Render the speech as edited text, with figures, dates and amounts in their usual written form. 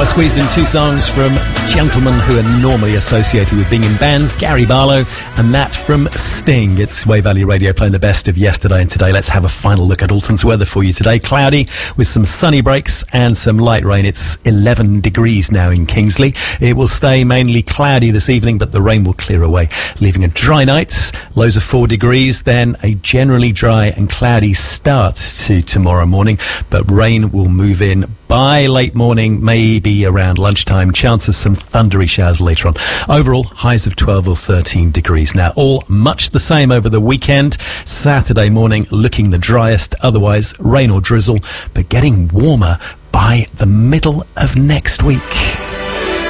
I squeezed in two songs from gentlemen who are normally associated with being in bands, Gary Barlow and Matt from Sting. It's Wave Valley Radio playing the best of yesterday and today. Let's have a final look at Alton's weather for you today. Cloudy with some sunny breaks and some light rain. It's 11 degrees now in Kingsley. It will stay mainly cloudy this evening, but the rain will clear away, leaving a dry night. Lows of 4 degrees, then a generally dry and cloudy start to tomorrow morning, but rain will move in by late morning, maybe around lunchtime. Chance of some thundery showers later on. Overall, highs of 12 or 13 degrees. Now, all much the same over the weekend. Saturday morning looking the driest, otherwise rain or drizzle, but getting warmer by the middle of next week.